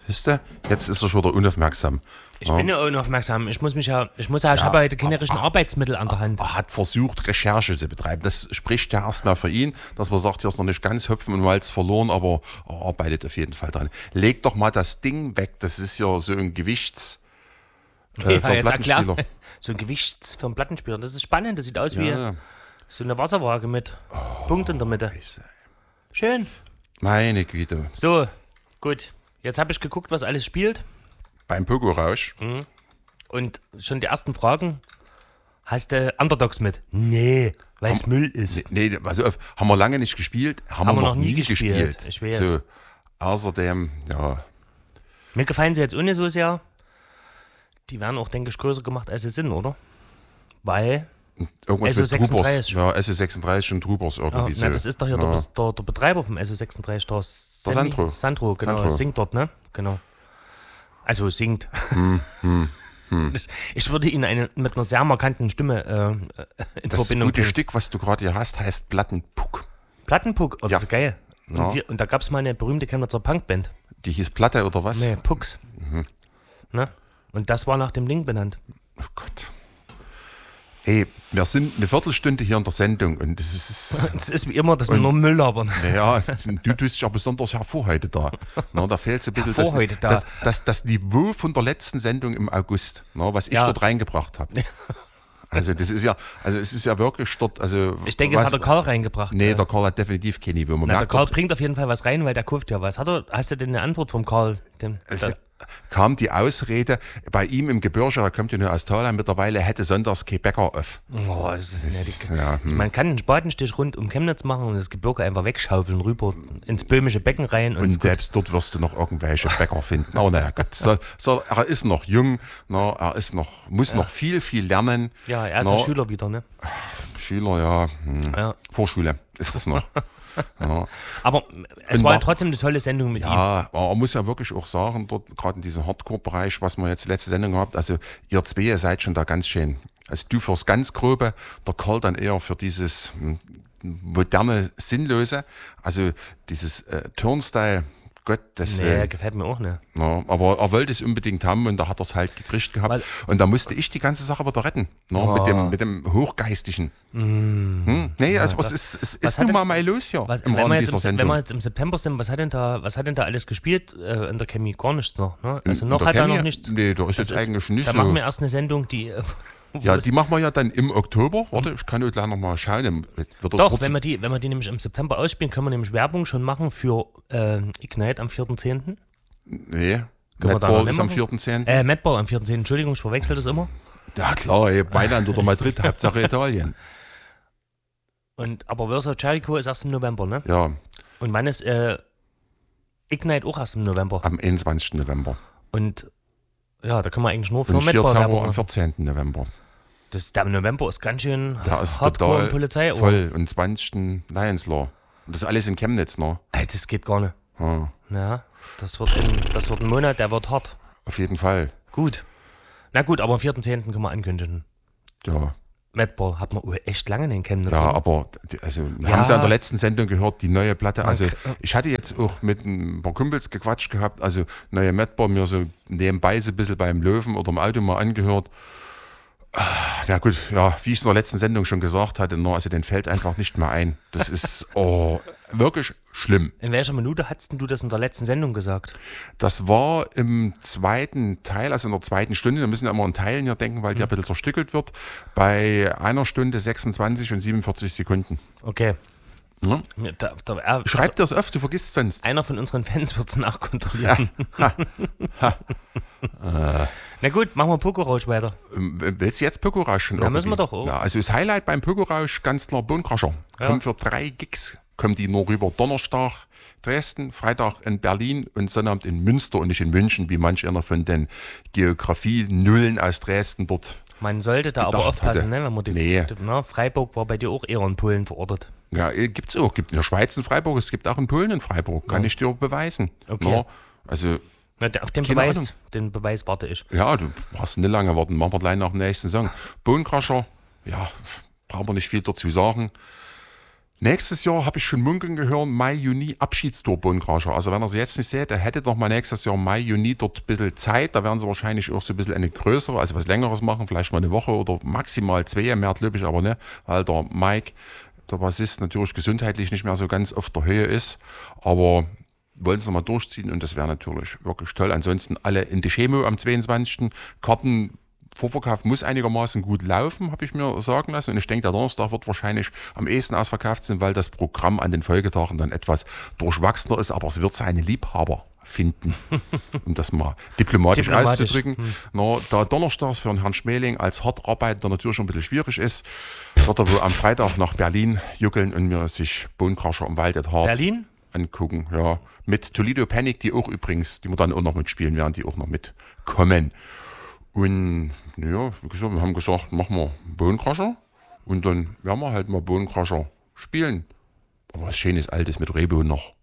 Siehst du? Jetzt ist er schon wieder unaufmerksam. Ich bin ja unaufmerksam. Ich habe heute keine richtigen Arbeitsmittel an der Hand. Er hat versucht, Recherche zu betreiben. Das spricht ja erstmal für ihn, dass man sagt, hier ist noch nicht ganz Hopfen und Malz verloren, aber er arbeitet auf jeden Fall dran. Leg doch mal das Ding weg. Das ist ja so ein Gewichts... für einen Plattenspieler. So ein Gewichts für einen Plattenspieler. Das ist spannend. Das sieht aus wie so eine Wasserwaage mit Punkt in der Mitte. Schön. Meine Güte. So, gut. Jetzt habe ich geguckt, was alles spielt. Beim Pogo-Rausch. Und schon die ersten Fragen. Hast du Underdogs mit? Nee, weil es Müll ist. Nee, also haben wir lange nicht gespielt. Haben wir noch nie gespielt. Ich weiß. So, außerdem, ja. Mir gefallen sie jetzt ohne so sehr. Die werden auch, denke ich, größer gemacht, als sie sind, oder? Weil irgendwas SO36. Ja, SO36 und Trubers irgendwie so. Na, das ist doch hier der Betreiber vom SO36, der Sandro. Sandro, genau, Sandro. singt dort, ne? Genau. Also singt. Ich würde ihn mit einer sehr markanten Stimme in Das Verbindung gute bringen. Stück, was du gerade hier hast, heißt Plattenpuck. Plattenpuck, oh, das ist geil. Ja. Und da gab es mal eine berühmte Chemnitzer Punkband. Die hieß Platte oder was? Nee, Pucks. Ne? Und das war nach dem Ding benannt. Oh Gott. Ey, wir sind eine Viertelstunde hier in der Sendung und das ist... Es ist wie immer, dass wir nur Müll labern. Naja, du tust dich ja besonders hervor heute da. Na, da fehlt so ein bisschen das Niveau von der letzten Sendung im August, was ich dort reingebracht habe. Also das ist ja, es ist ja wirklich dort, also... Ich denke, es hat der Karl reingebracht. Nee, der Karl hat definitiv kein Niveau. Der Karl bringt auf jeden Fall was rein, weil der kauft ja was. Hast du denn eine Antwort vom Karl? Kam die Ausrede, bei ihm im Gebirge, er kommt ja nur aus Thailand mittlerweile, hätte sonntags kein Bäcker auf. Oh, das ist Man kann einen Spatenstich rund um Chemnitz machen und das Gebirge einfach wegschaufeln, rüber ins böhmische Becken rein. Und selbst dort wirst du noch irgendwelche Bäcker finden. Aber naja, Gott. Er ist noch jung, muss noch viel, viel lernen. Ja, er ist ein Schüler wieder, ne? Schüler, ja. Vorschule ist es noch. Ja. Aber es war trotzdem eine tolle Sendung mit ihm. Ja, aber man muss ja wirklich auch sagen, dort gerade in diesem Hardcore-Bereich, was wir jetzt letzte Sendung gehabt, also ihr zwei seid schon da ganz schön. Also du fürs ganz Grobe, der Karl dann eher für dieses moderne, Sinnlose, also dieses Turnstyle, Gottes Willen. Nee, gefällt mir auch nicht. Ja, aber er wollte es unbedingt haben und da hat er es halt gekriegt gehabt. Und da musste ich die ganze Sache wieder retten. Mit dem Hochgeistigen. Nee, also was ist nun mal los hier im Rahmen dieser Sendung? Wenn wir jetzt im September sind, was hat denn da alles gespielt in der Chemie? Gar nichts noch. Ne? Also noch hat er noch nichts. Nee, da ist jetzt eigentlich nicht so. Da machen wir erst eine Sendung, die... Ja, die machen wir ja dann im Oktober. Warte, ich kann gleich noch mal schauen. Doch, wenn wir die nämlich im September ausspielen, können wir nämlich Werbung schon machen für Ignite am 4.10. Nee, Madball ist am 4.10. Madball am 4.10. Entschuldigung, ich verwechsel das immer. Ja klar, Mailand oder Madrid, Hauptsache Italien. Aber Versa Jericho ist erst im November, ne? Ja. Und wann ist Ignite auch erst im November? Am 21. November. Und ja, da können wir eigentlich nur für Madball Werbung am 14. November. Der November ist ganz schön Hardcore und Polizei. Voll. Und 20. Lions Law. Und das ist alles in Chemnitz, ne? Das geht gar nicht. Ja, das wird ein Monat, der wird hart. Auf jeden Fall. Gut. Na gut, aber am 4.10. können wir ankündigen. Ja. Madball hat man echt lange in Chemnitz. Ja, aber wir haben es ja in der letzten Sendung gehört, die neue Platte. Also ich hatte jetzt auch mit ein paar Kumpels gequatscht gehabt, also neue Madball mir so nebenbei so ein bisschen beim Löwen oder im Auto mal angehört. Ja gut, wie ich es in der letzten Sendung schon gesagt hatte, also den fällt einfach nicht mehr ein. Das ist wirklich schlimm. In welcher Minute hattest du das in der letzten Sendung gesagt? Das war im zweiten Teil, also in der zweiten Stunde. Wir müssen ja immer in Teilen hier denken, weil die ein bisschen zerstückelt wird. Bei 1 Stunde 26 und 47 Sekunden. Okay. Ja. Schreib dir das oft, du vergisst es sonst. Einer von unseren Fans wird es nachkontrollieren. Na gut, machen wir Pogo-Rausch weiter. Willst du jetzt Pogo-Rausch schon? Ja, müssen wir doch auch. Ja, also das Highlight beim Pogo-Rausch, ganz klar Bone Crusher. Kommt für 3 Gigs, kommen die nur rüber. Donnerstag Dresden, Freitag in Berlin und Sonnabend in Münster und nicht in München, wie manch einer von den Geografie-Nullen aus Dresden dort. Man sollte da aber aufpassen, ne, wenn man Freiburg war bei dir auch eher in Polen verortet. Ja, gibt's auch. Gibt in der Schweiz in Freiburg, es gibt auch in Polen in Freiburg. Kann ich dir beweisen. Okay. Ja, also auf den Beweis warte ich. Ja, du brauchst nicht lange warten. Machen wir gleich nach dem nächsten Song. Bone Crusher, ja, brauchen wir nicht viel dazu sagen. Nächstes Jahr habe ich schon munkeln gehört, Mai, Juni, Abschiedstour Bohnenkrascher. Also wenn ihr sie jetzt nicht seht, der hätte doch mal nächstes Jahr Mai, Juni dort ein bisschen Zeit. Da werden sie wahrscheinlich auch so ein bisschen eine größere, also was Längeres machen, vielleicht mal eine Woche oder maximal 2, mehr glaube ich aber nicht, weil der Mike, der Bassist, natürlich gesundheitlich nicht mehr so ganz auf der Höhe ist. Aber wollen sie mal durchziehen und das wäre natürlich wirklich toll. Ansonsten alle in die Chemo am 22. Karten. Vorverkauf muss einigermaßen gut laufen, habe ich mir sagen lassen. Und ich denke, der Donnerstag wird wahrscheinlich am ehesten ausverkauft sein, weil das Programm an den Folgetagen dann etwas durchwachsener ist. Aber es wird seine Liebhaber finden, um das mal diplomatisch auszudrücken. Da donnerstags für den Herrn Schmeling als Hartarbeiter natürlich ein bisschen schwierig ist, wird er wohl am Freitag nach Berlin juckeln und mir sich Bohnenkrascher im Wald at Heart angucken. Ja, mit Toledo Panic, die auch übrigens, die wir dann auch noch mitspielen werden, die auch noch mitkommen. Und ja, wie gesagt, wir haben gesagt, machen wir Bohnenkrascher und dann werden wir halt mal Bohnenkrascher spielen. Aber was Schönes Altes mit Rehbohnen noch.